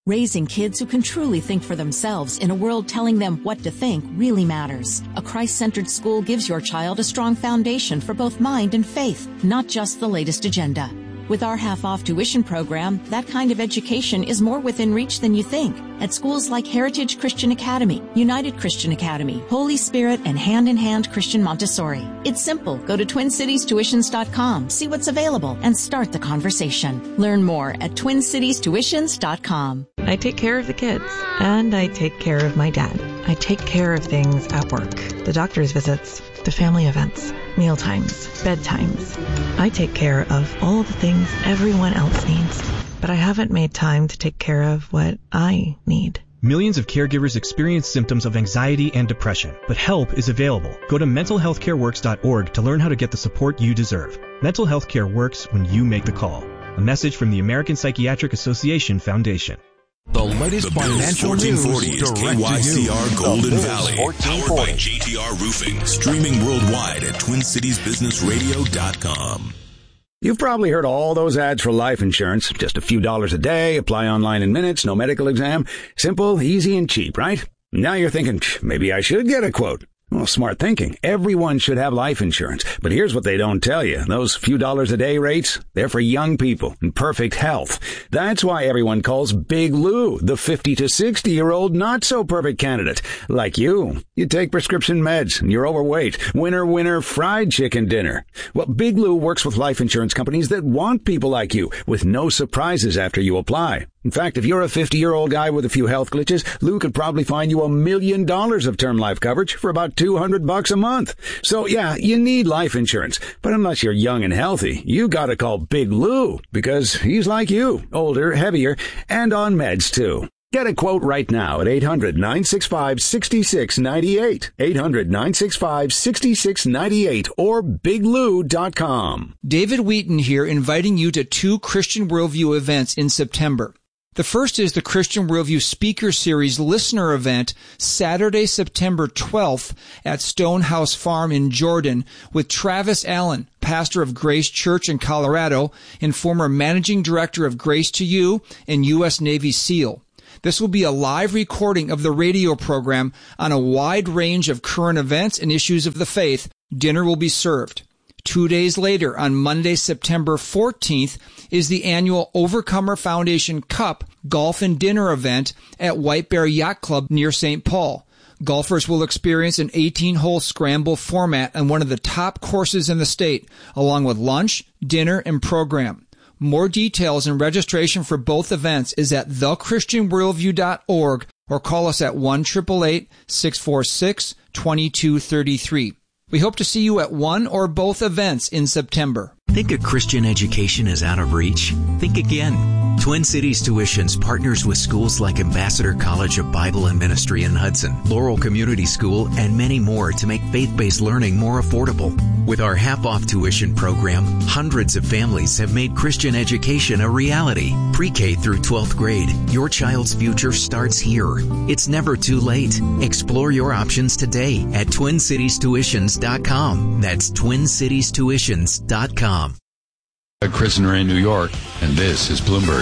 Raising kids who can truly think for themselves in a world telling them what to think really matters. A Christ-centered school gives your child a strong foundation for both mind and faith, not just the latest agenda. With our half-off tuition program, that kind of education is more within reach than you think at schools like Heritage Christian Academy, United Christian Academy, Holy Spirit, and Hand in Hand Christian Montessori. It's simple. Go to TwinCitiesTuitions.com, see what's available, and start the conversation. Learn more at TwinCitiesTuitions.com. I take care of the kids, and I take care of my dad. I take care of things at work, the doctor's visits, the family events, meal times, bedtimes. I take care of all the things everyone else needs, but I haven't made time to take care of what I need. Millions of caregivers experience symptoms of anxiety and depression, but help is available. Go to mentalhealthcareworks.org to learn how to get the support you deserve. Mental Health Care works when you make the call. A message from the American Psychiatric Association Foundation. The latest financial news is KYCR Golden Valley, powered by JTR Roofing, streaming worldwide at TwinCitiesBusinessRadio.com. You've probably heard all those ads for life insurance. Just a few dollars a day, apply online in minutes, no medical exam. Simple, easy, and cheap, right? Now you're thinking, maybe I should get a quote. Well, smart thinking. Everyone should have life insurance. But here's what they don't tell you. Those few dollars a day rates, they're for young people in perfect health. That's why everyone calls Big Lou the 50 to 60-year-old not-so-perfect candidate. Like you. You take prescription meds and you're overweight. Winner, fried chicken dinner. Well, Big Lou works with life insurance companies that want people like you with no surprises after you apply. In fact, if you're a 50-year-old guy with a few health glitches, Lou could probably find you $1 million of term life coverage for about $200 a month. So yeah, you need life insurance. But unless you're young and healthy, you gotta call Big Lou because he's like you, older, heavier, and on meds too. Get a quote right now at 800-965-6698. 800-965-6698 or biglou.com. David Wheaton here, inviting you to 2 Christian Worldview events in September. The first is the Christian Worldview Speaker Series Listener Event, Saturday, September 12th at Stonehouse Farm in Jordan with Travis Allen, pastor of Grace Church in Colorado and former managing director of Grace to You and U.S. Navy SEAL. This will be a live recording of the radio program on a wide range of current events and issues of the faith. Dinner will be served. 2 days later, on Monday, September 14th, is the annual Overcomer Foundation Cup Golf and Dinner event at White Bear Yacht Club near St. Paul. Golfers will experience an 18-hole scramble format on one of the top courses in the state, along with lunch, dinner, and program. More details and registration for both events is at thechristianworldview.org or call us at 1-888-646-2233. We hope to see you at one or both events in September. Think a Christian education is out of reach? Think again. Twin Cities Tuitions partners with schools like Ambassador College of Bible and Ministry in Hudson, Laurel Community School, and many more to make faith-based learning more affordable. With our half-off tuition program, hundreds of families have made Christian education a reality. Pre-K through 12th grade, your child's future starts here. It's never too late. Explore your options today at TwinCitiesTuitions.com. That's TwinCitiesTuitions.com. Chris and Ray in New York, and this is Bloomberg.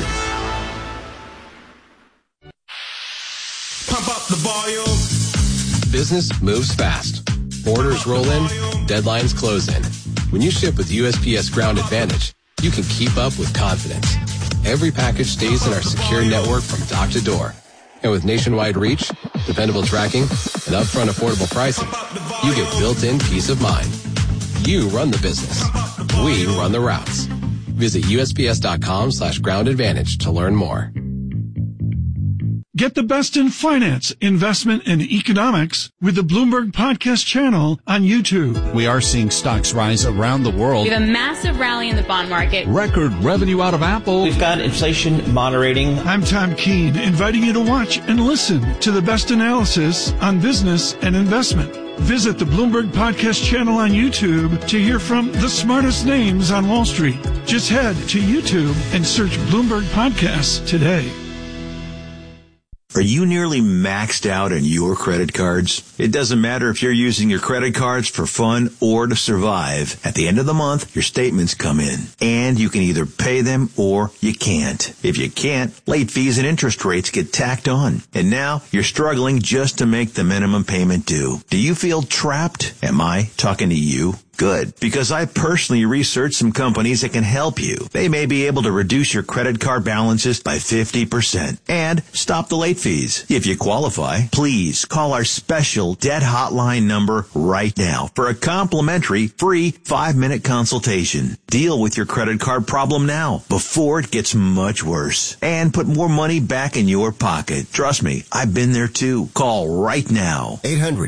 Pump up the volume. Business moves fast. Orders roll in, deadlines close in. When you ship with USPS Ground Advantage, you can keep up with confidence. Every package stays in our secure network from dock to door. And with nationwide reach, dependable tracking, and upfront affordable pricing, you get built-in peace of mind. You run the business. We run the routes. Visit USPS.com/Ground Advantage to learn more. Get the best in finance, investment, and economics with the Bloomberg Podcast channel on YouTube. We are seeing stocks rise around the world. We have a massive rally in the bond market. Record revenue out of Apple. We've got inflation moderating. I'm Tom Keene, inviting you to watch and listen to the best analysis on business and investment. Visit the Bloomberg Podcast channel on YouTube to hear from the smartest names on Wall Street. Just head to YouTube and search Bloomberg Podcasts today. Are you nearly maxed out on your credit cards? It doesn't matter if you're using your credit cards for fun or to survive. At the end of the month, your statements come in, and you can either pay them or you can't. If you can't, late fees and interest rates get tacked on. And now you're struggling just to make the minimum payment due. Do you feel trapped? Am I talking to you? Good, because I personally researched some companies that can help you. They may be able to reduce your credit card balances by 50% and stop the late fees. If you qualify, please call our special debt hotline number right now for a complimentary free 5-minute consultation. Deal with your credit card problem now before it gets much worse and put more money back in your pocket. Trust me, I've been there too. Call right now.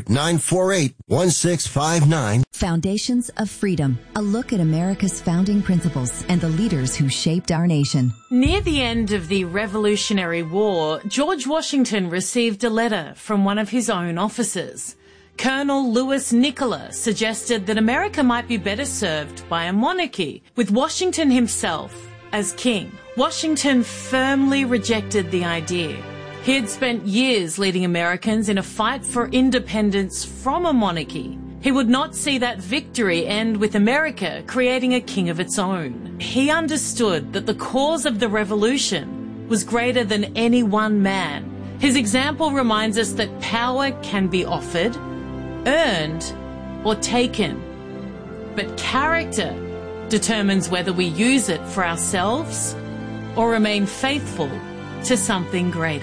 800-948-1659. Foundations of Freedom, a look at America's founding principles and the leaders who shaped our nation. Near the end of the Revolutionary War, George Washington received a letter from one of his own officers. Colonel Louis Nicola suggested that America might be better served by a monarchy, with Washington himself as king. Washington firmly rejected the idea. He had spent years leading Americans in a fight for independence from a monarchy. He would not see that victory end with America creating a king of its own. He understood that the cause of the revolution was greater than any one man. His example reminds us that power can be offered, earned, or taken. But character determines whether we use it for ourselves or remain faithful to something greater.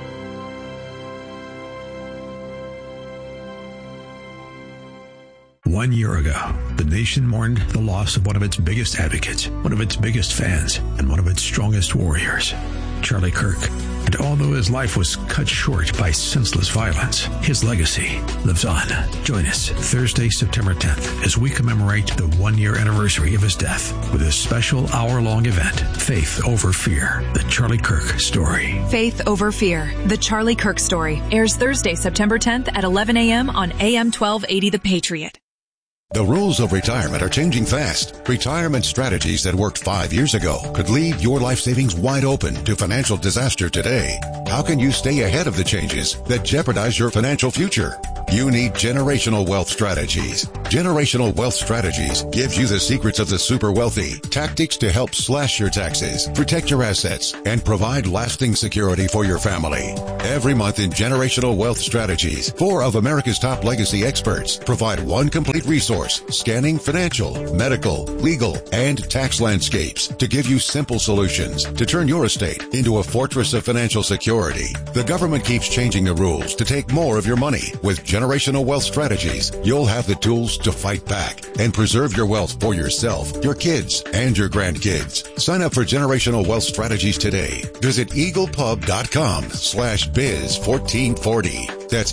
One year ago, the nation mourned the loss of one of its biggest advocates, one of its biggest fans, and one of its strongest warriors, Charlie Kirk. And although his life was cut short by senseless violence, his legacy lives on. Join us Thursday, September 10th, as we commemorate the 1-year anniversary of his death with a special hour-long event, Faith Over Fear, The Charlie Kirk Story. Faith Over Fear, The Charlie Kirk Story, airs Thursday, September 10th at 11 a.m. on AM 1280 The Patriot. The rules of retirement are changing fast. Retirement strategies that worked 5 years ago could leave your life savings wide open to financial disaster today. How can you stay ahead of the changes that jeopardize your financial future? You need Generational Wealth Strategies. Generational Wealth Strategies gives you the secrets of the super wealthy, tactics to help slash your taxes, protect your assets, and provide lasting security for your family. Every month in Generational Wealth Strategies, 4 of America's top legacy experts provide one complete resource, scanning financial, medical, legal, and tax landscapes to give you simple solutions to turn your estate into a fortress of financial security. The government keeps changing the rules to take more of your money. With Generational Wealth Strategies, you'll have the tools to fight back and preserve your wealth for yourself, your kids, and your grandkids. Sign up for Generational Wealth Strategies today. Visit eaglepub.com/biz1440. That's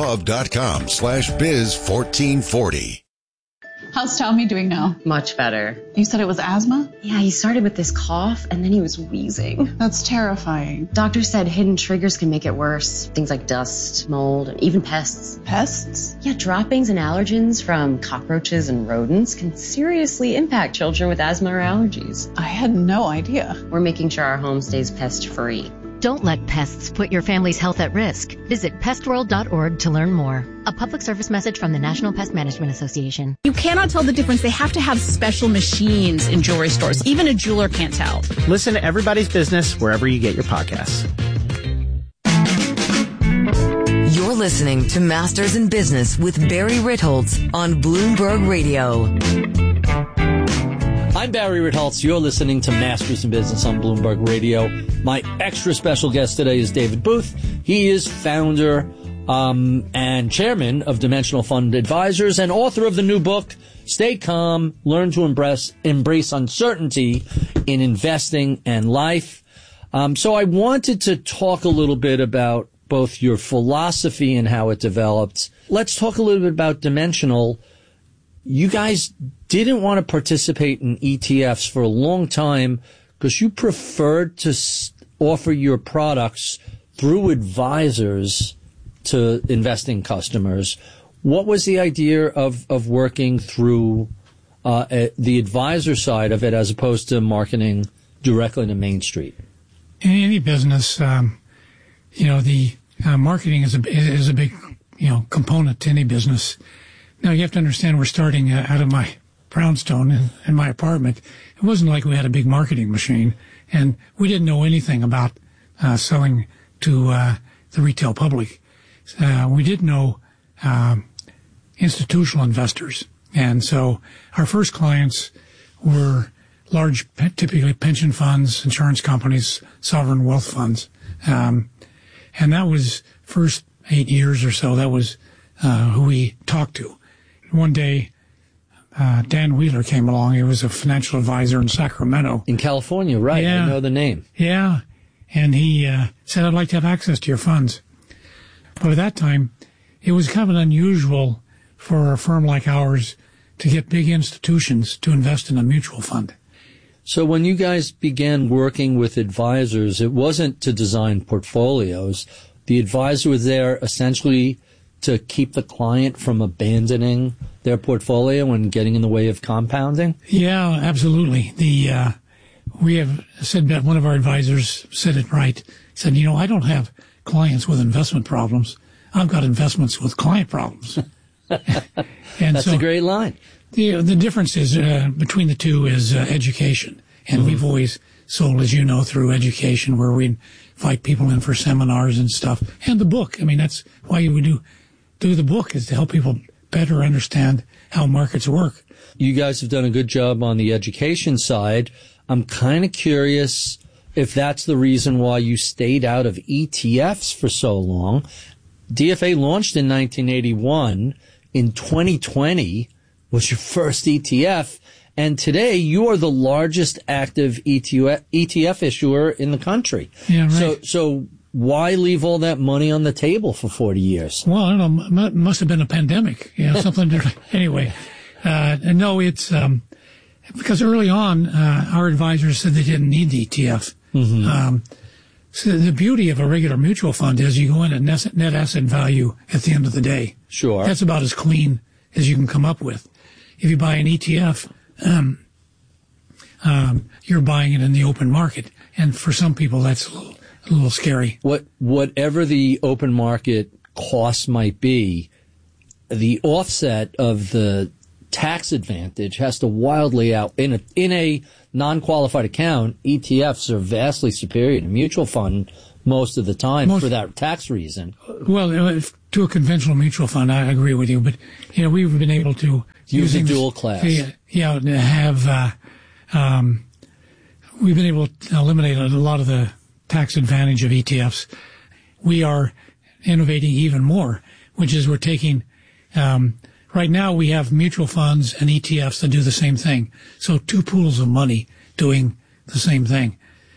eaglepub.com/biz1440. How's Tommy doing now? Much better. You said it was asthma? Yeah, he started with this cough and then he was wheezing. That's terrifying. Doctor said hidden triggers can make it worse. Things like dust, mold, and even pests. Pests? Yeah, droppings and allergens from cockroaches and rodents can seriously impact children with asthma or allergies. I had no idea. We're making sure our home stays pest-free. Don't let pests put your family's health at risk. Visit pestworld.org to learn more. A public service message from the National Pest Management Association. You cannot tell the difference. They have to have special machines in jewelry stores. Even a jeweler can't tell. Listen to Everybody's Business wherever you get your podcasts. You're listening to Masters in Business with Barry Ritholtz on Bloomberg Radio. I'm Barry Ritholtz. You're listening to Masters in Business on Bloomberg Radio. My extra special guest today is David Booth. He is founder and chairman of Dimensional Fund Advisors and author of the new book, Stay Calm, Learn to Embrace Uncertainty in Investing and Life. So I wanted to talk a little bit about both your philosophy and how it developed. Let's talk a little bit about Dimensional. You guys didn't want to participate in ETFs for a long time because you preferred to offer your products through advisors to investing customers. What was the idea of working through the advisor side of it as opposed to marketing directly to Main Street? In any business, the marketing is a big, component to any business. Now, you have to understand we're starting out of my brownstone in my apartment. It wasn't like we had a big marketing machine, and we didn't know anything about selling to the retail public. We did know institutional investors. And so our first clients were large, typically pension funds, insurance companies, sovereign wealth funds. And that was first 8 years or so. That was who we talked to. One day, Dan Wheeler came along. He was a financial advisor in Sacramento. In California, right? Yeah. I know the name. Yeah. And he said, I'd like to have access to your funds. But at that time, it was kind of unusual for a firm like ours to get big institutions to invest in a mutual fund. So when you guys began working with advisors, it wasn't to design portfolios. The advisor was there essentially to keep the client from abandoning their portfolio and getting in the way of compounding? Yeah, absolutely. We have said that one of our advisors said it right. He said, I don't have clients with investment problems. I've got investments with client problems. And that's a great line. The difference is between the two is education. And we've always sold, as you know, through education, where we invite people in for seminars and stuff. And the book. I mean, that's why you would do the book, is to help people better understand how markets work. You guys have done a good job on the education side. I'm kind of curious if that's the reason why you stayed out of ETFs for so long. DFA launched in 1981. In 2020 was your first ETF. And today you are the largest active ETF issuer in the country. Yeah, right. So why leave all that money on the table for 40 years? Well, I don't know. It must have been a pandemic, something different. Anyway, no, it's because early on our advisors said they didn't need the ETF. So the beauty of a regular mutual fund is you go in at net asset value at the end of the day. Sure. That's about as clean as you can come up with. If you buy an ETF, you're buying it in the open market. And for some people, that's a little scary. Whatever the open market cost might be, the offset of the tax advantage has to wildly out in a non-qualified account. ETFs are vastly superior to mutual fund most of the time for that tax reason. Well, to a conventional mutual fund, I agree with you, but we've been able to use a dual class. We've been able to eliminate a lot of the tax advantage of ETFs. We are innovating even more, which is we're taking. Right now, we have mutual funds and ETFs that do the same thing. So 2 pools of money doing the same thing.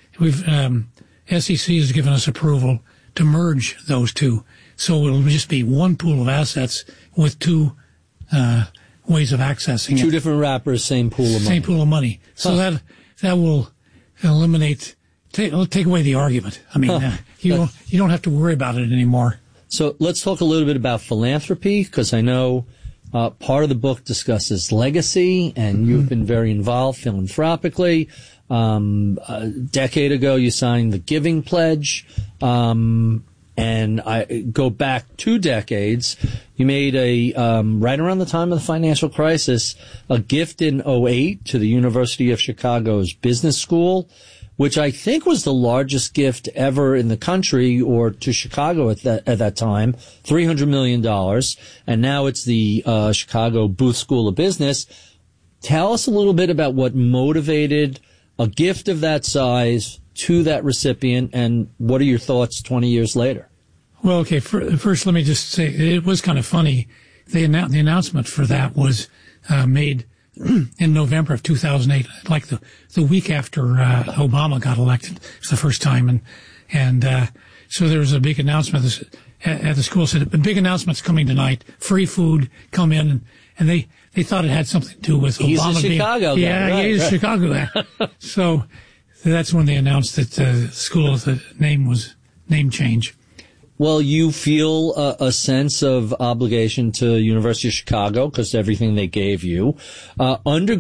SEC has given us approval to merge those two. So it'll just be one pool of assets with 2 ways of accessing it. 2 different wrappers, same pool of money. Same pool of money. So that will eliminate, take away the argument. I mean, you don't have to worry about it anymore. So let's talk a little bit about philanthropy, because I know part of the book discusses legacy, and you've been very involved philanthropically. A decade ago, you signed the Giving Pledge, and I go back 2 decades. You made right around the time of the financial crisis, a gift in 2008 to the University of Chicago's Business School, which I think was the largest gift ever in the country, or to Chicago at that time, $300 million. And now it's the Chicago Booth School of Business. Tell us a little bit about what motivated a gift of that size to that recipient, and what are your thoughts 20 years later? Well, okay, first let me just say, it was kind of funny. The announcement for that was made in November of 2008, like the week after Obama got elected. It's the first time, and so there was a big announcement at the school. Said, "A big announcement's coming tonight. Free food. Come in." And they thought it had something to do with Obama. He's a Chicago guy. Yeah, right, he's a Chicago guy. So that's when they announced that the school, the name change. Well, you feel a sense of obligation to University of Chicago because everything they gave you.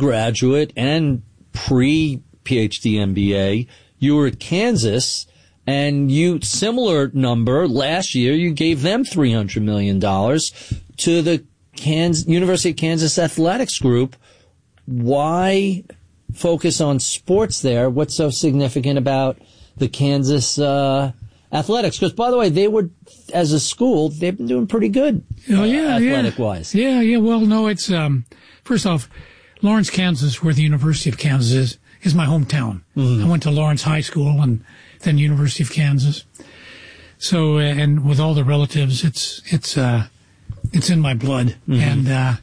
Undergraduate and pre-PhD MBA, you were at Kansas, And similar number, last year, you gave them $300 million to the University of Kansas Athletics Group. Why focus on sports there? What's so significant about the Kansas athletics? Because, by the way, they were, as a school, they've been doing pretty good athletic-wise. Yeah. Well, no, it's, first off, Lawrence, Kansas, where the University of Kansas is my hometown. I went to Lawrence High School and then University of Kansas. So, and with all the relatives, it's in my blood. And,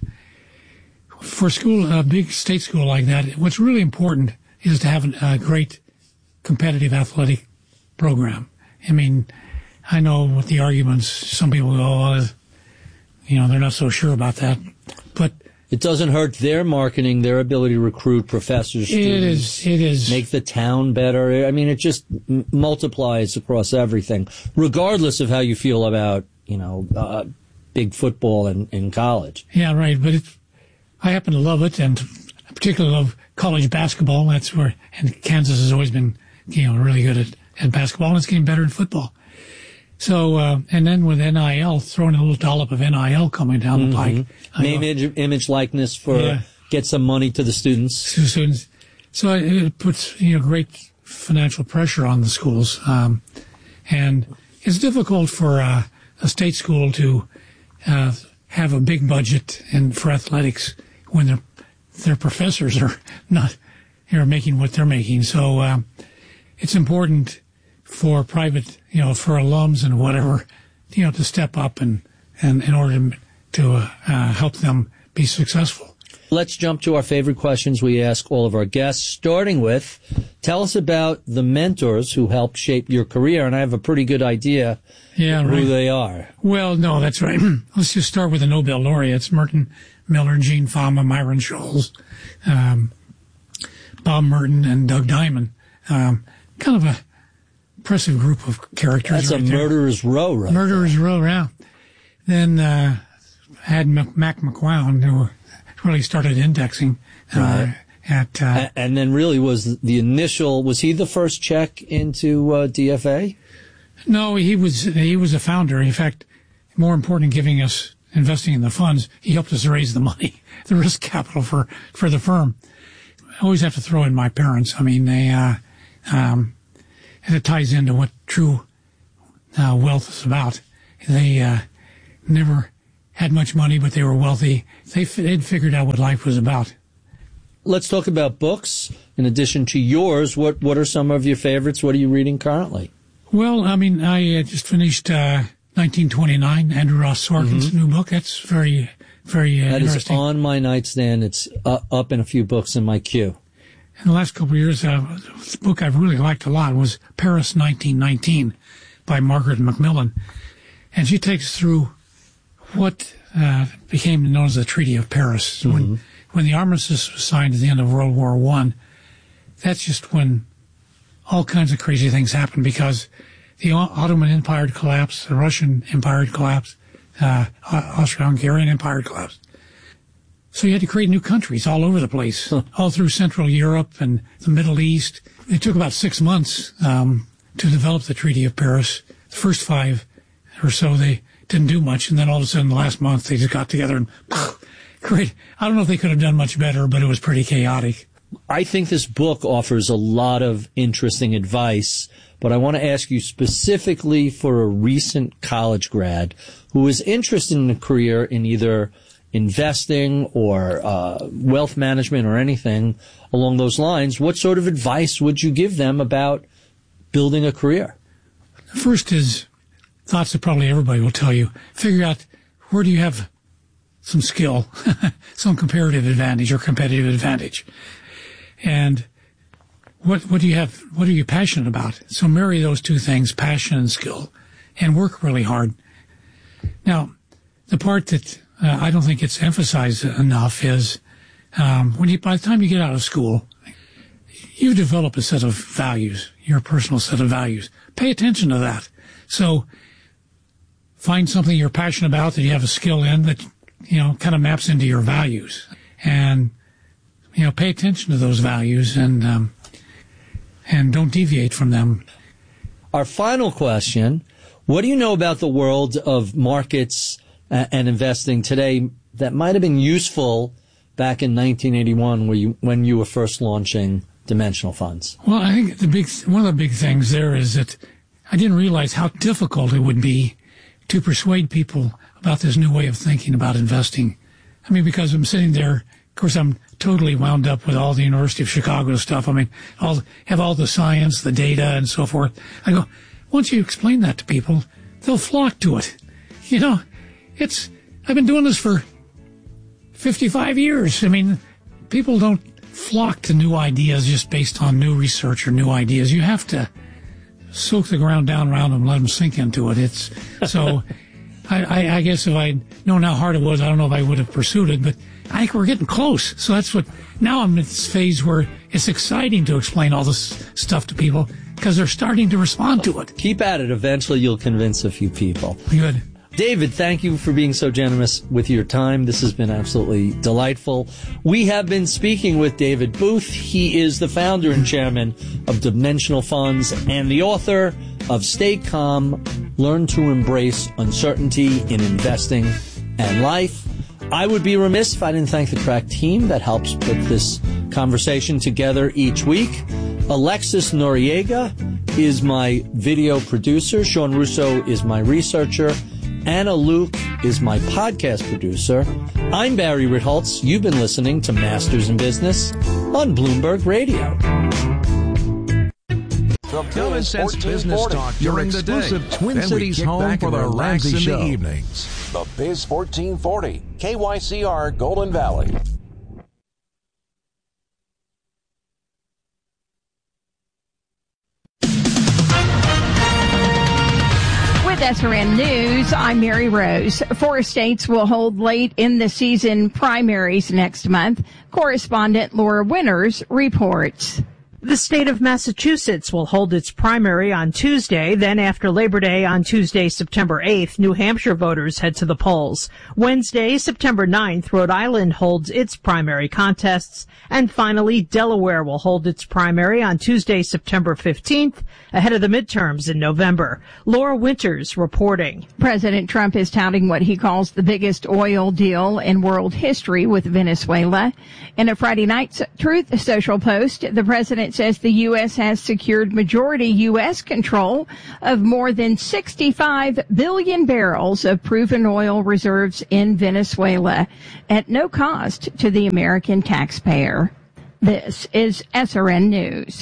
for a big state school like that, what's really important is to have a great competitive athletic program. I mean, I know with the arguments, some people go, they're not so sure about that. But it doesn't hurt their marketing, their ability to recruit professors, students. It is. Make the town better. I mean, it just multiplies across everything, regardless of how you feel about, big football in college. Yeah, right. But I happen to love it, and I particularly love college basketball. That's where, and Kansas has always been, really good at basketball, and it's getting better in football. So, and then with NIL, throwing a little dollop of NIL coming down the pike. Name, image, likeness get some money to the students. So it puts, great financial pressure on the schools. And it's difficult for a state school to have a big budget for athletics when their professors are not making what they're making. So it's important for private, for alums and whatever, to step up and in order to help them be successful. Let's jump to our favorite questions we ask all of our guests, starting with, tell us about the mentors who helped shape your career, and I have a pretty good idea who they are. Well, no, that's right. Let's just start with the Nobel laureates, Merton Miller, Gene Fama, Myron Scholes, Bob Merton, and Doug Diamond. Kind of a impressive group of characters. That's a murderer's row, right? Murderer's row, yeah. Then had Mac McCown, who really started indexing and then really was the initial. Was he the first check into DFA? No, he was a founder. In fact, more important than investing in the funds, he helped us raise the money, the risk capital for the firm. I always have to throw in my parents. I mean, they and it ties into what true wealth is about. They never had much money, but they were wealthy. They'd figured out what life was about. Let's talk about books. In addition to yours, what are some of your favorites? What are you reading currently? Well, I mean, I just finished 1929, Andrew Ross Sorkin's new book. That's very, very that interesting. Is on my nightstand. It's up in a few books in my queue. In the last couple of years, the book I've really liked a lot was Paris 1919 by Margaret Macmillan. And she takes us through what became known as the Treaty of Paris. When the armistice was signed at the end of World War I, that's just when all kinds of crazy things happened because the Ottoman Empire had collapsed, the Russian Empire had collapsed, Austro-Hungarian Empire had collapsed. So you had to create new countries all over the place, all through Central Europe and the Middle East. It took about 6 months to develop the Treaty of Paris. The first 5 or so, they didn't do much, and then all of a sudden, the last month, they just got together and great. I don't know if they could have done much better, but it was pretty chaotic. I think this book offers a lot of interesting advice, but I want to ask you specifically for a recent college grad who is interested in a career in either investing or wealth management or anything along those lines. What sort of advice would you give them about building a career? First is thoughts that probably everybody will tell you. Figure out where do you have some skill, some comparative advantage or competitive advantage. And what do you have? What are you passionate about? So marry those two things, passion and skill, and work really hard. Now, the part that I don't think it's emphasized enough is by the time you get out of school, you develop a set of values, your personal set of values. Pay attention to that. So find something you're passionate about that you have a skill in that, kind of maps into your values. And, pay attention to those values and don't deviate from them. Our final question, what do you know about the world of markets and investing today that might have been useful back in 1981 when you were first launching Dimensional Funds? Well, I think one of the big things there is that I didn't realize how difficult it would be to persuade people about this new way of thinking about investing. I mean, because I'm sitting there, of course, I'm totally wound up with all the University of Chicago stuff. I mean, have all the science, the data, and so forth. I go, once you explain that to people, they'll flock to it. You know, I've been doing this for 55 years. I mean, people don't flock to new ideas just based on new research or new ideas. You have to soak the ground down around them and let them sink into it. I guess if I'd known how hard it was, I don't know if I would have pursued it, but I think we're getting close. So now I'm in this phase where it's exciting to explain all this stuff to people because they're starting to respond to it. Keep at it. Eventually you'll convince a few people. Good. David, thank you for being so generous with your time. This has been absolutely delightful. We have been speaking with David Booth. He is the founder and chairman of Dimensional Funds and the author of Stay Calm, Learn to Embrace Uncertainty in Investing and Life. I would be remiss if I didn't thank the crack team that helps put this conversation together each week. Alexis Noriega is my video producer. Sean Russo is my researcher. Anna Luke is my podcast producer. I'm Barry Ritholtz. You've been listening to Masters in Business on Bloomberg Radio. Common sense business talk during the day. Twin Cities home for the Ramsey Show. Evenings. The Biz 1440, KYCR, Golden Valley. With SRN News, I'm Mary Rose. 4 states will hold late in the season primaries next month. Correspondent Laura Winters reports. The state of Massachusetts will hold its primary on Tuesday. Then after Labor Day on Tuesday, September 8th, New Hampshire voters head to the polls. Wednesday, September 9th, Rhode Island holds its primary contests. And finally, Delaware will hold its primary on Tuesday, September 15th, ahead of the midterms in November. Laura Winters reporting. President Trump is touting what he calls the biggest oil deal in world history with Venezuela. In a Friday night Truth Social post, the president says the U.S. has secured majority U.S. control of more than 65 billion barrels of proven oil reserves in Venezuela at no cost to the American taxpayer. This is SRN News.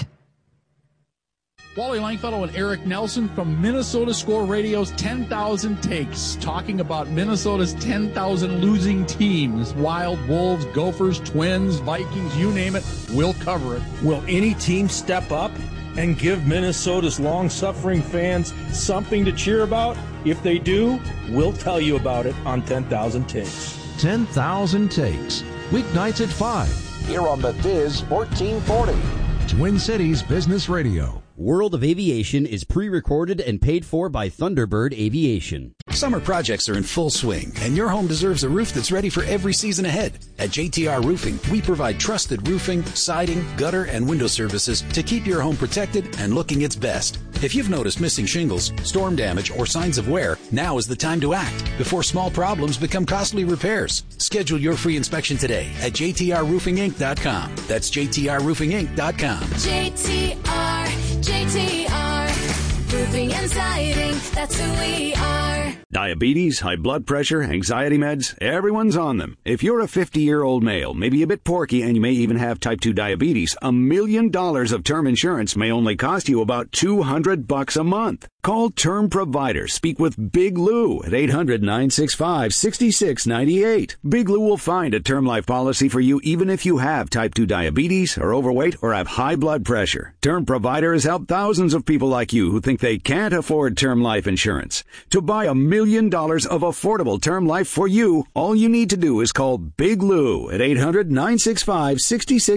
Wally Langfellow and Eric Nelson from Minnesota Score Radio's 10,000 Takes, talking about Minnesota's 10,000 losing teams. Wild, Wolves, Gophers, Twins, Vikings, you name it, we'll cover it. Will any team step up and give Minnesota's long-suffering fans something to cheer about? If they do, we'll tell you about it on 10,000 Takes. 10,000 Takes, weeknights at 5. Here on the Biz 1440. Twin Cities Business Radio. World of Aviation is pre-recorded and paid for by Thunderbird Aviation. Summer projects are in full swing, and your home deserves a roof that's ready for every season ahead. At JTR Roofing, we provide trusted roofing, siding, gutter, and window services to keep your home protected and looking its best. If you've noticed missing shingles, storm damage, or signs of wear, now is the time to act before small problems become costly repairs. Schedule your free inspection today at jtrroofinginc.com. That's jtrroofinginc.com. JTR, roofing and siding, that's who we are. Diabetes, high blood pressure, anxiety meds, everyone's on them. If you're a 50-year-old male, maybe a bit porky, and you may even have type 2 diabetes, $1 million of term insurance may only cost you about $200 a month. Call Term Provider. Speak with Big Lou at 800-965-6698. Big Lou will find a term life policy for you even if you have type 2 diabetes, are overweight, or have high blood pressure. Term Provider has helped thousands of people like you who think they can't afford term life insurance. To buy $1 million of affordable term life for you, all you need to do is call Big Lou at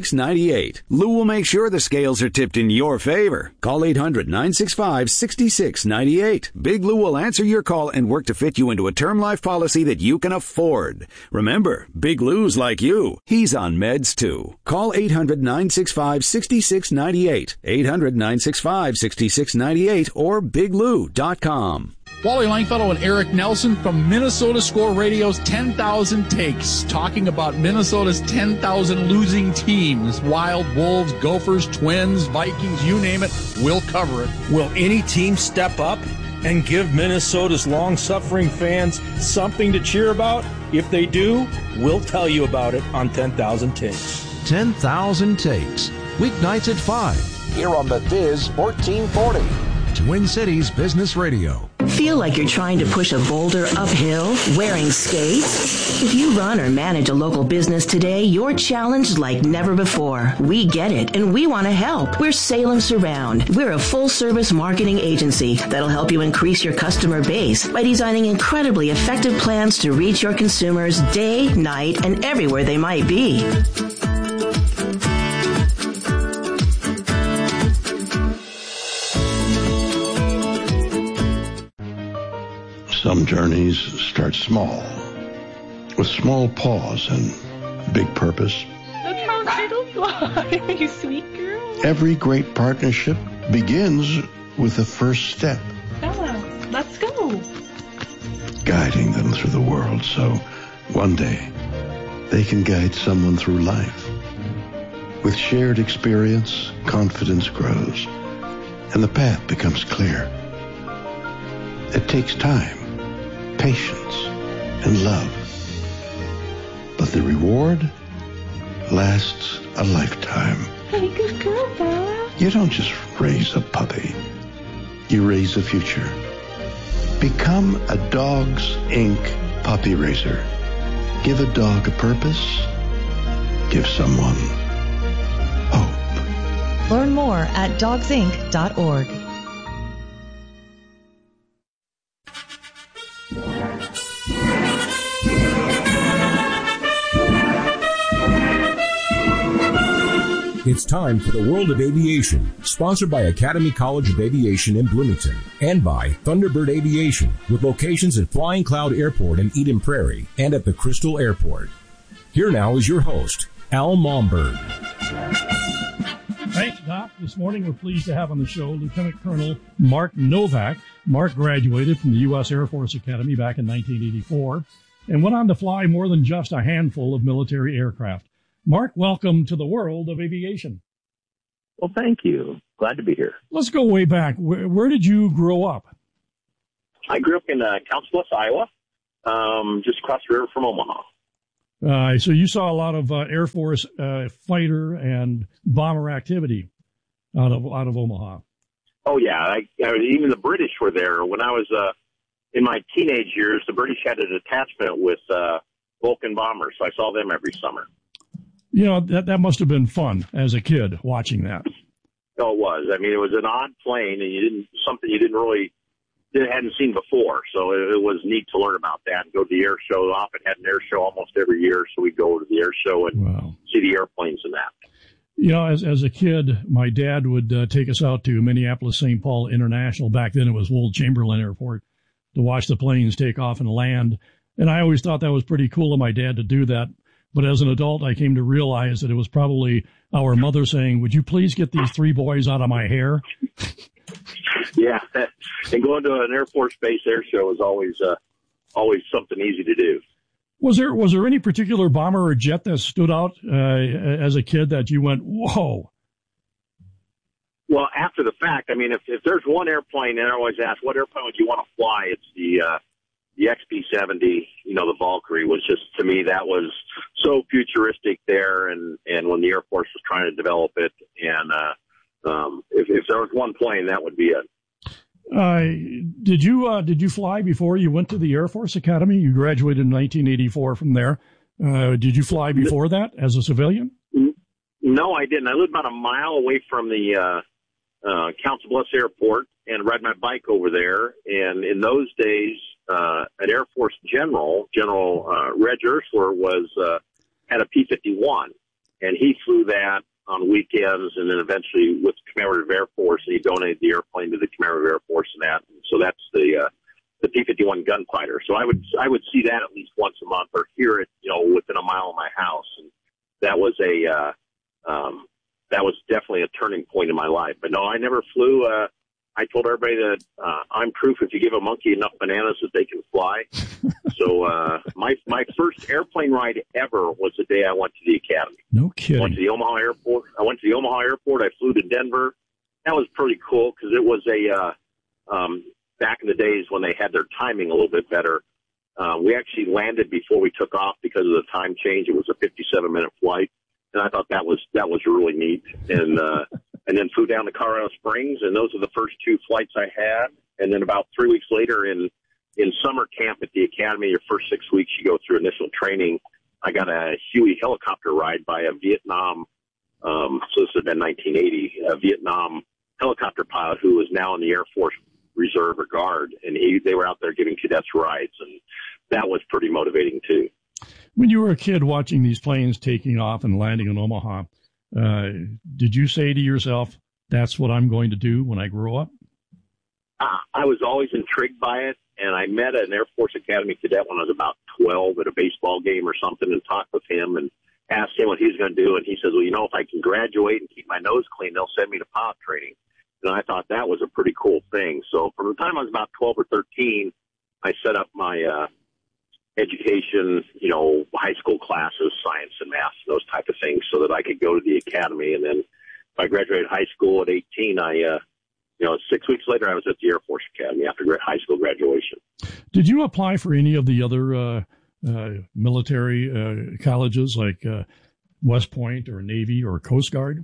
800-965-6698. Lou will make sure the scales are tipped in your favor. Call 800-965-6698. 6698. Big Lou will answer your call and work to fit you into a term life policy that you can afford. Remember, Big Lou's like you. He's on meds too. Call 800-965-6698. 800-965-6698 or biglou.com. Wally Langfellow and Eric Nelson from Minnesota Score Radio's 10,000 Takes, talking about Minnesota's 10,000 losing teams. Wild, Wolves, Gophers, Twins, Vikings, you name it, we'll cover it. Will any team step up and give Minnesota's long-suffering fans something to cheer about? If they do, we'll tell you about it on 10,000 Takes. 10,000 Takes, weeknights at 5. Here on the Biz 1440. Twin Cities Business Radio. Feel like you're trying to push a boulder uphill wearing skates? If you run or manage a local business today, you're challenged like never before. We get it, and we want to help. We're Salem Surround. We're a full-service marketing agency that'll help you increase your customer base by designing incredibly effective plans to reach your consumers day, night, and everywhere they might be. Some journeys start small, with small pause and big purpose. Look how little you are, you sweet girl. Every great partnership begins with the first step. Bella, let's go. Guiding them through the world so one day they can guide someone through life. With shared experience, confidence grows, and the path becomes clear. It takes time, patience, and love. But the reward lasts a lifetime. Hey, good girl, Bella. You don't just raise a puppy. You raise a future. Become a Dogs Inc. puppy raiser. Give a dog a purpose. Give someone hope. Learn more at dogsinc.org. It's time for the World of Aviation, sponsored by Academy College of Aviation in Bloomington and by Thunderbird Aviation, with locations at Flying Cloud Airport in Eden Prairie and at the Crystal Airport. Here now is your host, Al Momberg. Thanks, Doc. This morning we're pleased to have on the show Lieutenant Colonel Mark Novak. Mark graduated from the U.S. Air Force Academy back in 1984 and went on to fly more than just a handful of military aircraft. Mark, welcome to the world of aviation. Well, thank you. Glad to be here. Let's go way back. Where did you grow up? I grew up in Council Bluffs, Iowa, just across the river from Omaha. So you saw a lot of Air Force fighter and bomber activity out of Omaha. Oh, yeah. Even the British were there. When I was in my teenage years, the British had a detachment with Vulcan bombers, so I saw them every summer. You know, that must have been fun as a kid watching that. Oh, it was. I mean, it was an odd plane, and something you hadn't seen before. So it was neat to learn about that and go to the air show. Often had an air show almost every year, so we'd go to the air show and see the airplanes and that. You know, as a kid, my dad would take us out to Minneapolis-St. Paul International. Back then it was Wold Chamberlain Airport, to watch the planes take off and land. And I always thought that was pretty cool of my dad to do that. But as an adult, I came to realize that it was probably our mother saying, "Would you please get these three boys out of my hair?" Yeah, and going to an Air Force Base air show is always something easy to do. Was there any particular bomber or jet that stood out as a kid that you went, "Whoa"? Well, after the fact, I mean, if there's one airplane, and I always ask, what airplane would you want to fly? It's the XB-70, the Valkyrie was just, to me, that was so futuristic there. And when the Air Force was trying to develop it, and if there was one plane, that would be it. Did you fly before you went to the Air Force Academy? You graduated in 1984 from there. Did you fly before that as a civilian? No, I didn't. I lived about a mile away from the Council Bluffs Airport and ride my bike over there. And in those days, an Air Force General Reg Ursler had a P-51, and he flew that on weekends, and then eventually with the Commemorative Air Force, and he donated the airplane to the Commemorative Air Force and that. And gunfighter. So I would see that at least once a month or hear it, within a mile of my house. And that was that was definitely a turning point in my life. But no, I never flew. I told everybody that I'm proof if you give a monkey enough bananas that they can fly. So my first airplane ride ever was the day I went to the academy. No kidding. I went to the Omaha Airport. I flew to Denver. That was pretty cool because it was back in the days when they had their timing a little bit better. We actually landed before we took off because of the time change. It was a 57-minute flight, and I thought that was really neat. And then flew down to Colorado Springs, and those are the first 2 flights I had. And then about 3 weeks later, in summer camp at the academy, your first 6 weeks you go through initial training. I got a Huey helicopter ride by a Vietnam. So this had been 1980. A Vietnam helicopter pilot who was now in the Air Force Reserve or Guard, and they were out there giving cadets rides, and that was pretty motivating too. When you were a kid watching these planes taking off and landing in Omaha, did you say to yourself, that's what I'm going to do when I grow up? I was always intrigued by it, and I met an Air Force Academy cadet when I was about 12 at a baseball game or something and talked with him and asked him what he was going to do. And he says, well, if I can graduate and keep my nose clean, they'll send me to pilot training. And I thought that was a pretty cool thing. So from the time I was about 12 or 13, I set up my education, high school classes, science and math, those type of things, so that I could go to the academy. And then if I graduated high school at 18, 6 weeks later, I was at the Air Force Academy after high school graduation. Did you apply for any of the other military colleges like West Point or Navy or Coast Guard?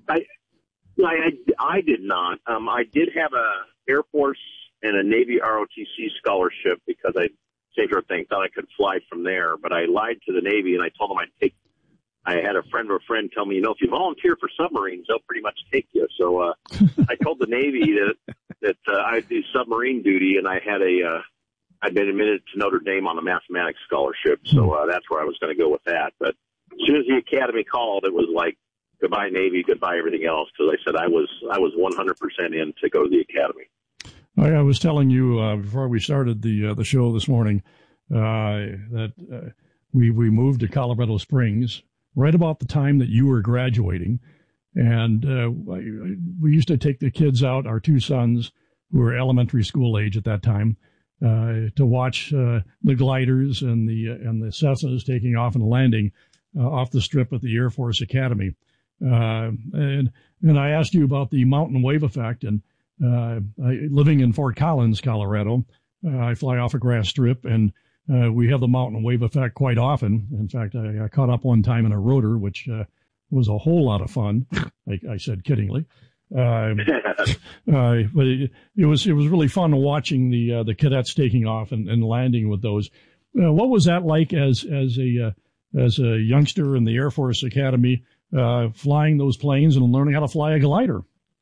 I did not. I did have a Air Force and a Navy ROTC scholarship because same sort of thing, thought I could fly from there, but I lied to the Navy and I told them I had a friend of a friend tell me, if you volunteer for submarines, they'll pretty much take you. So I told the Navy that I'd do submarine duty, and I'd been admitted to Notre Dame on a mathematics scholarship, so that's where I was going to go with that. But as soon as the academy called, it was like, goodbye Navy, goodbye everything else, because I said I was 100% in to go to the academy. I was telling you before we started the show this morning that we moved to Colorado Springs right about the time that you were graduating, and we used to take the kids out, our 2 sons who were elementary school age at that time, to watch the gliders and the Cessnas taking off and landing off the strip at the Air Force Academy, and I asked you about the mountain wave effect, and living in Fort Collins, Colorado, I fly off a grass strip, and we have the mountain wave effect quite often. In fact, I caught up one time in a rotor, which was a whole lot of fun. I said kiddingly, but it was really fun watching the cadets taking off and landing with those. What was that like as a youngster in the Air Force Academy, flying those planes and learning how to fly a glider?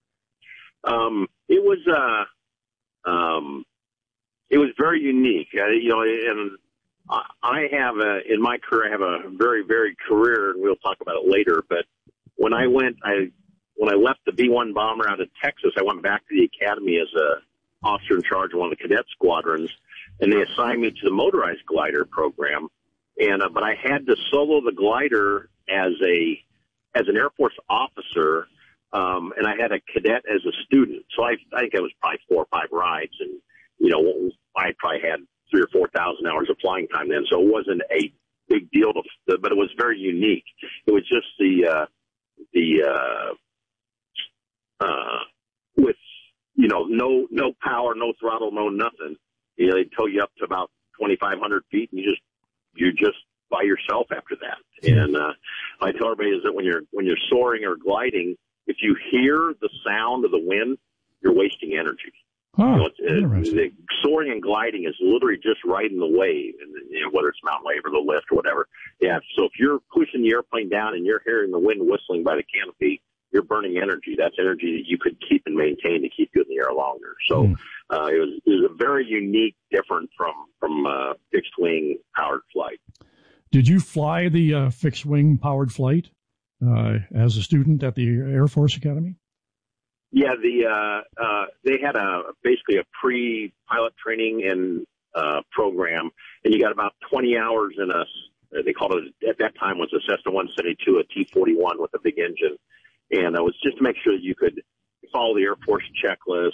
It was very unique, and I have in my career, I have a very, very career, and we'll talk about it later. But when I left the B-1 bomber out of Texas, I went back to the academy as a officer in charge of one of the cadet squadrons, and they assigned me to the motorized glider program. And but I had to solo the glider as an Air Force officer. And I had a cadet as a student. So I think it was probably 4 or 5 rides. And, I probably had 3,000 or 4,000 hours of flying time then. So it wasn't a big deal, but it was very unique. It was just with, no power, no throttle, no nothing. They tow you up to about 2,500 feet and you're just by yourself after that. And, I tell everybody is that when you're soaring or gliding, if you hear the sound of the wind, you're wasting energy. Huh, soaring and gliding is literally just riding the wave, and whether it's mountain wave or the lift or whatever. Yeah. So if you're pushing the airplane down and you're hearing the wind whistling by the canopy, you're burning energy. That's energy that you could keep and maintain to keep you in the air longer. So it was a very unique, different from fixed wing powered flight. Did you fly the fixed wing powered flight as a student at the Air Force Academy? Yeah, they had basically a pre-pilot training, and program, and you got about 20 hours in they called it, at that time was a Cessna 172, a T-41 with a big engine. And it was just to make sure that you could follow the Air Force checklist,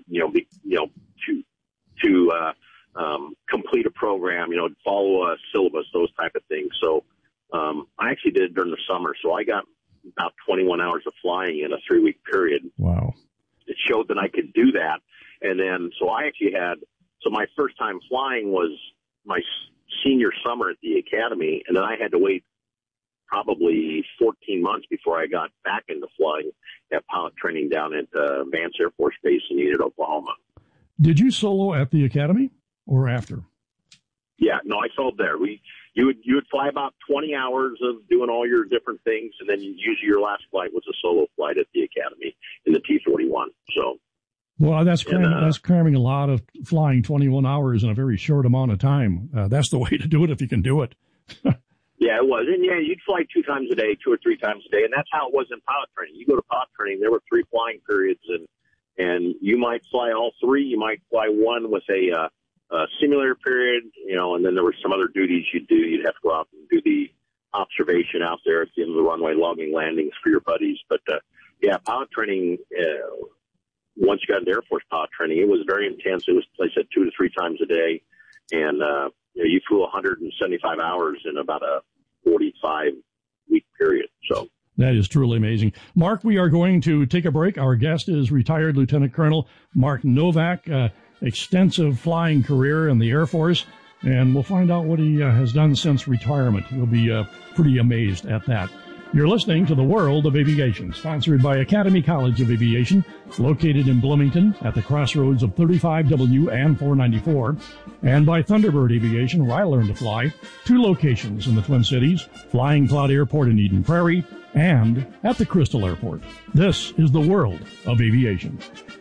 complete a program, follow a syllabus, those type of things. So I actually did it during the summer. So I got about 21 hours of flying in a 3-week period. Wow. It showed that I could do that. And then, so my first time flying was my senior summer at the academy. And then I had to wait probably 14 months before I got back into flying at pilot training down at Vance Air Force Base in Enid, Oklahoma. Did you solo at the academy or after? Yeah, no, I soloed there. You would fly about 20 hours of doing all your different things, and then usually your last flight was a solo flight at the academy in the T-41. So, well, that's cramming a lot of flying 21 hours in a very short amount of time. That's the way to do it if you can do it. Yeah, it was. And, yeah, you'd fly 2 times a day, 2 or 3 times a day, and that's how it was in pilot training. You go to pilot training, there were 3 flying periods, and you might fly all 3. You might fly one with a simulator period, and then there were some other duties you'd do. You'd have to go out and do the observation out there at the end of the runway, logging landings for your buddies. But, pilot training, once you got into Air Force pilot training, it was very intense. It was, like I said, 2 to 3 times a day, and you flew 175 hours in about a 45-week period. So that is truly amazing. Mark, we are going to take a break. Our guest is retired Lieutenant Colonel Mark Novak, extensive flying career in the Air Force, and we'll find out what he has done since retirement. You'll be pretty amazed at that. You're listening to The World of Aviation, sponsored by Academy College of Aviation, located in Bloomington at the crossroads of 35W and 494, and by Thunderbird Aviation, where I learned to fly, 2 locations in the Twin Cities, Flying Cloud Airport in Eden Prairie, and at the Crystal Airport. This is The World of Aviation.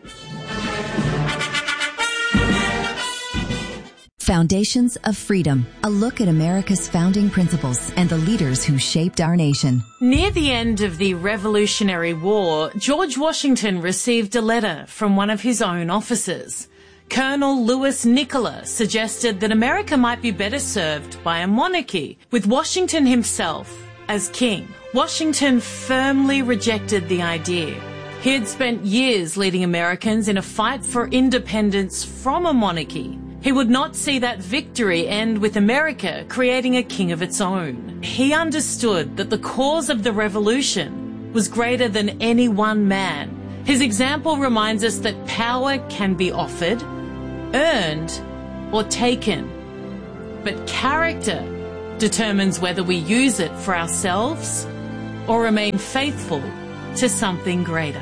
Foundations of Freedom, a look at America's founding principles and the leaders who shaped our nation. Near the end of the Revolutionary War, George Washington received a letter from one of his own officers. Colonel Louis Nicola suggested that America might be better served by a monarchy, with Washington himself as king. Washington firmly rejected the idea. He had spent years leading Americans in a fight for independence from a monarchy. He would not see that victory end with America creating a king of its own. He understood that the cause of the revolution was greater than any one man. His example reminds us that power can be offered, earned, or taken. But character determines whether we use it for ourselves or remain faithful to something greater.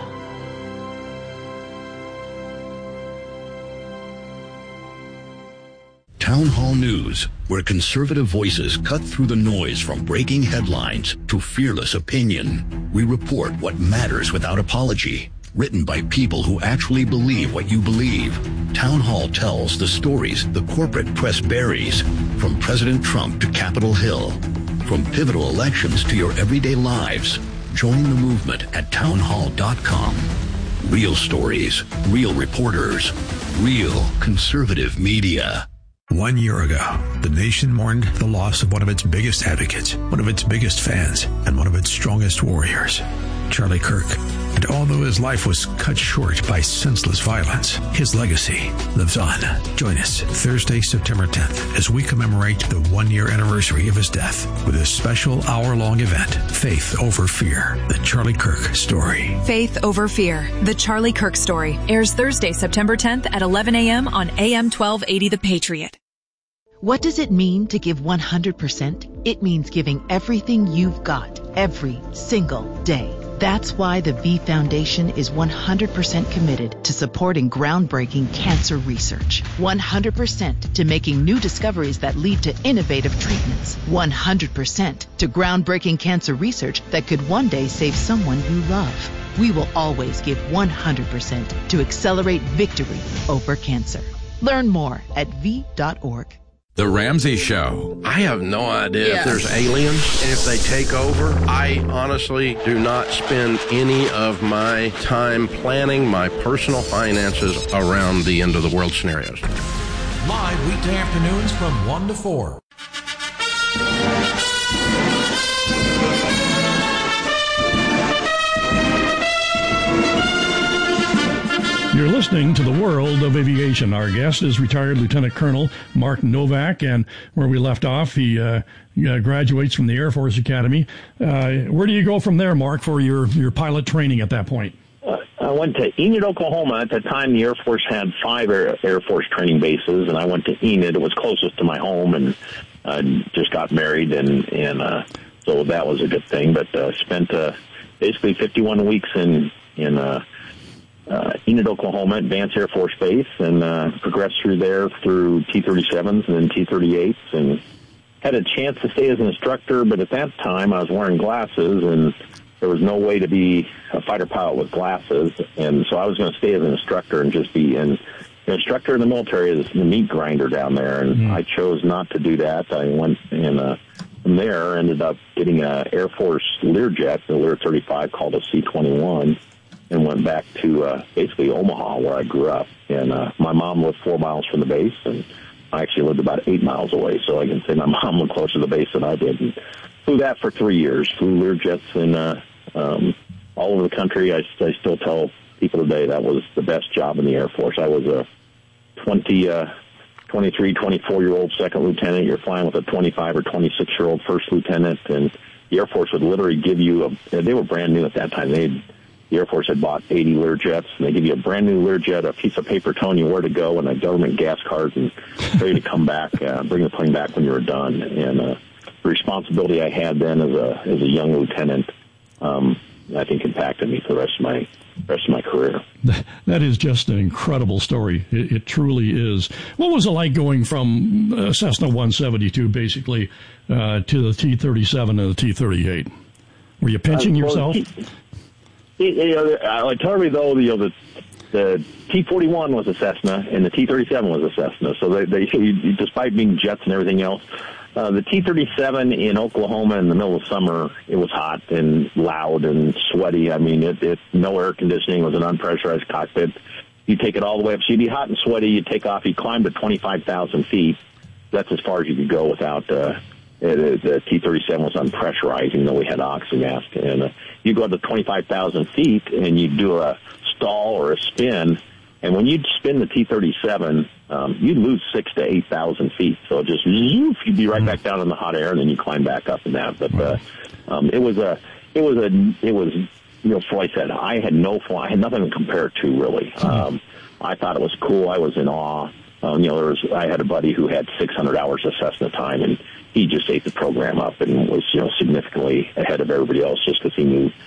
Town Hall News, where conservative voices cut through the noise from breaking headlines to fearless opinion. We report what matters without apology. Written by people who actually believe what you believe. Town Hall tells the stories the corporate press buries, from President Trump to Capitol Hill. From pivotal elections to your everyday lives. Join the movement at townhall.com. Real stories, real reporters, real conservative media. 1 year ago, the nation mourned the loss of one of its biggest advocates, one of its biggest fans, and one of its strongest warriors, Charlie Kirk. And although his life was cut short by senseless violence, his legacy lives on. Join us Thursday, September 10th, as we commemorate the 1-year anniversary of his death with a special hour-long event, Faith Over Fear, the Charlie Kirk Story. Faith Over Fear, the Charlie Kirk Story, airs Thursday, September 10th at 11 a.m. on AM 1280 The Patriot. What does it mean to give 100%? It means giving everything you've got, every single day. That's why the V Foundation is 100% committed to supporting groundbreaking cancer research. 100% to making new discoveries that lead to innovative treatments. 100% to groundbreaking cancer research that could one day save someone you love. We will always give 100% to accelerate victory over cancer. Learn more at v.org. The Ramsey Show. I have no idea if there's aliens and if they take over. I honestly do not spend any of my time planning my personal finances around the end of the world scenarios. live weekday afternoons from 1 to 4. You're listening to the World of Aviation. Our guest is retired Lieutenant Colonel Mark Novak, and where we left off, he graduates from the Air Force Academy. Where do you go from there, Mark, for your pilot training at that point? I went to Enid, Oklahoma. At the time, the Air Force had 5 Air Force training bases, and I went to Enid. It was closest to my home, and just got married, and so that was a good thing. But spent basically 51 weeks in Enid, Oklahoma, Advanced Air Force Base, and progressed through there through T-37s and then T-38s, and had a chance to stay as an instructor, but at that time I was wearing glasses, and there was no way to be a fighter pilot with glasses, and so I was going to stay as an instructor and just be an instructor in the military is the meat grinder down there, and I chose not to do that. I went and from there ended up getting an Air Force Learjet, the Lear 35 called a C-21, and went back to basically Omaha, where I grew up. And my mom lived 4 miles from the base, and I actually lived about 8 miles away, so I can say my mom lived closer to the base than I did. And flew that for 3 years, flew Learjets in all over the country. I still tell people today that was the best job in the Air Force. I was a 23, 24-year-old second lieutenant. You're flying with a 25 or 26-year-old first lieutenant, and the Air Force would literally give you they were brand new at that time. The Air Force had bought 80 Learjets, and they give you a brand new Learjet, a piece of paper telling you where to go, and a government gas card, and ready to come back, bring the plane back when you were done. And the responsibility I had then as a young lieutenant, I think impacted me for the rest of my career. That is just an incredible story. It truly is. What was it like going from Cessna 172 basically to the T-37 and the T-38? Were you pinching yourself? I tell everybody, though, the T-41 was a Cessna and the T-37 was a Cessna. So they despite being jets and everything else, the T-37 in Oklahoma in the middle of summer, it was hot and loud and sweaty. I mean, it no air conditioning. It was an unpressurized cockpit. You take it all the way up. So you'd be hot and sweaty. You take off. You climb to 25,000 feet. That's as far as you could go without the T-37 was unpressurized, even though we had oxygen mask. And you go up to 25,000 feet and you do a stall or a spin. And when you'd spin the T-37, you'd lose 6,000 to 8,000 feet. So it just, you'd be right back down in the hot air, and then you climb back up in that. But it was, so I said, I had nothing to compare it to, really. I thought it was cool. I was in awe. I had a buddy who had 600 hours of Cessna time, and he just ate the program up and was, significantly ahead of everybody else just because he knew